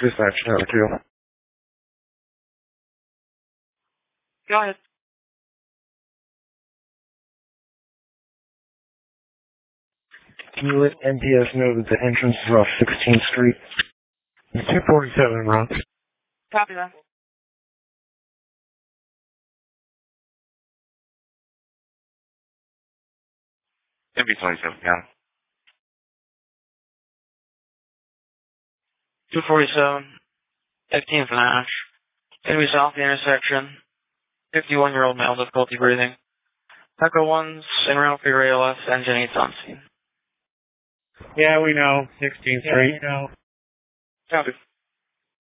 Dispatch number 2. Go ahead. Can you let NPS know that the entrance is off 16th Street? 247, Ron. Copy that. MB27, yeah. 247, 15th and Ash. Enemy south the intersection. 51-year-old male, difficulty breathing. Echo 1's en route for your ALS, engine 8's on scene. Yeah, we know. 16th Street. Copy.